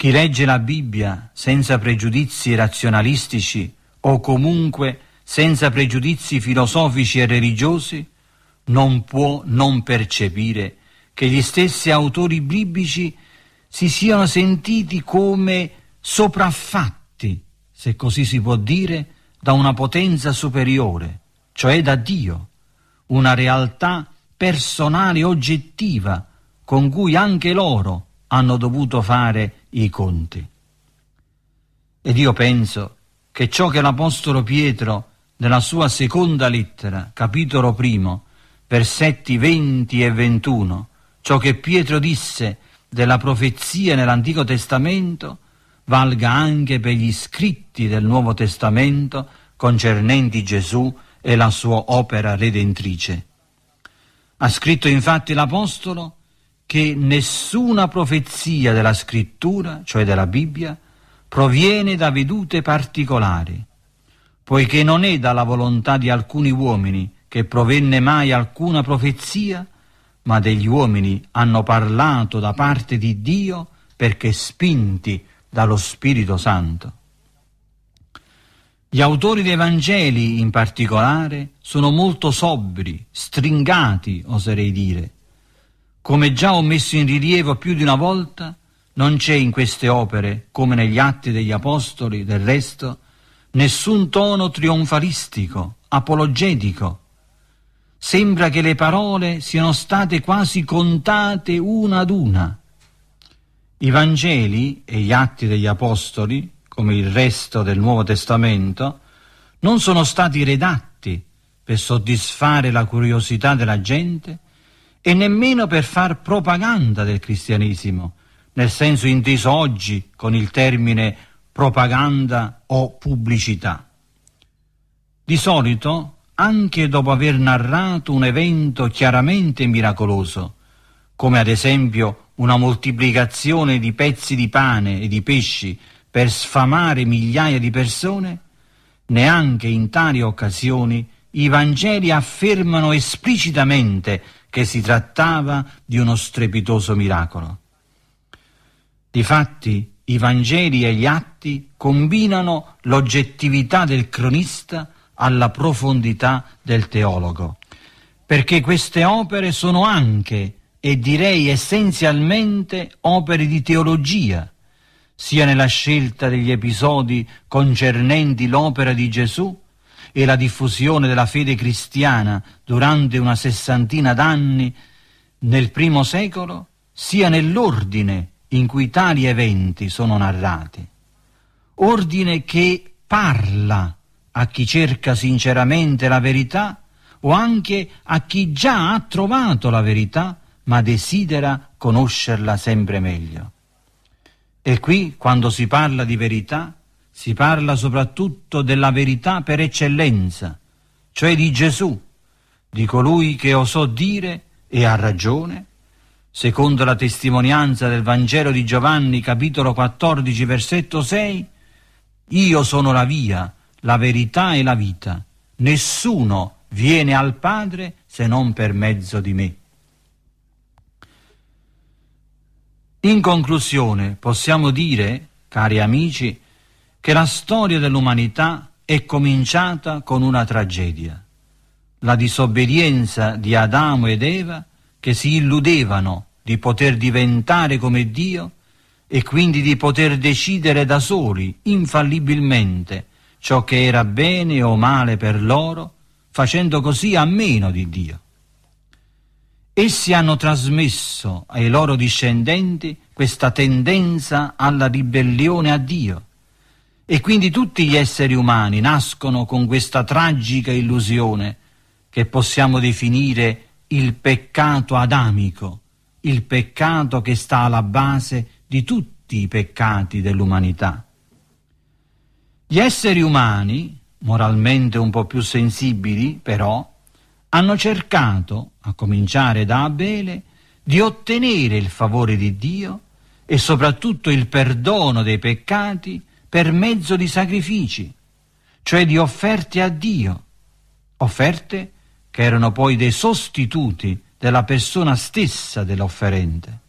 Chi legge la Bibbia senza pregiudizi razionalistici o comunque senza pregiudizi filosofici e religiosi non può non percepire che gli stessi autori biblici si siano sentiti come sopraffatti, se così si può dire, da una potenza superiore, cioè da Dio, una realtà personale e oggettiva con cui anche loro hanno dovuto fare i conti. Ed io penso che ciò che l'Apostolo Pietro nella sua seconda lettera, capitolo 1, versetti 20 e 21, ciò che Pietro disse della profezia nell'Antico Testamento, valga anche per gli scritti del Nuovo Testamento concernenti Gesù e la sua opera redentrice. Ha scritto infatti l'Apostolo che nessuna profezia della Scrittura, cioè della Bibbia, proviene da vedute particolari, poiché non è dalla volontà di alcuni uomini che provenne mai alcuna profezia, ma degli uomini hanno parlato da parte di Dio perché spinti dallo Spirito Santo. Gli autori dei Vangeli, in particolare, sono molto sobri, stringati, oserei dire. Come già ho messo in rilievo più di una volta, non c'è in queste opere, come negli Atti degli Apostoli, del resto, nessun tono trionfalistico, apologetico. Sembra che le parole siano state quasi contate una ad una. I Vangeli e gli Atti degli Apostoli, come il resto del Nuovo Testamento, non sono stati redatti per soddisfare la curiosità della gente e nemmeno per far propaganda del cristianesimo, nel senso inteso oggi con il termine propaganda o pubblicità. Di solito, anche dopo aver narrato un evento chiaramente miracoloso, come ad esempio una moltiplicazione di pezzi di pane e di pesci per sfamare migliaia di persone, neanche in tali occasioni i Vangeli affermano esplicitamente che si trattava di uno strepitoso miracolo. Difatti, i Vangeli e gli Atti combinano l'oggettività del cronista alla profondità del teologo, perché queste opere sono anche, e direi essenzialmente, opere di teologia, sia nella scelta degli episodi concernenti l'opera di Gesù e la diffusione della fede cristiana durante una 60 d'anni nel primo secolo, sia nell'ordine in cui tali eventi sono narrati. Ordine che parla a chi cerca sinceramente la verità o anche a chi già ha trovato la verità ma desidera conoscerla sempre meglio. E qui, quando si parla di verità, si parla soprattutto della verità per eccellenza, cioè di Gesù, di colui che osò dire, e ha ragione, secondo la testimonianza del Vangelo di Giovanni, capitolo 14, versetto 6, «Io sono la via, la verità e la vita. Nessuno viene al Padre se non per mezzo di me». In conclusione, possiamo dire, cari amici, che la storia dell'umanità è cominciata con una tragedia, la disobbedienza di Adamo ed Eva, che si illudevano di poter diventare come Dio e quindi di poter decidere da soli, infallibilmente, ciò che era bene o male per loro, facendo così a meno di Dio. Essi hanno trasmesso ai loro discendenti questa tendenza alla ribellione a Dio e quindi tutti gli esseri umani nascono con questa tragica illusione che possiamo definire il peccato adamico, il peccato che sta alla base di tutti i peccati dell'umanità. Gli esseri umani, moralmente un po' più sensibili, però, hanno cercato, a cominciare da Abele, di ottenere il favore di Dio e soprattutto il perdono dei peccati per mezzo di sacrifici, cioè di offerte a Dio, offerte che erano poi dei sostituti della persona stessa dell'offerente.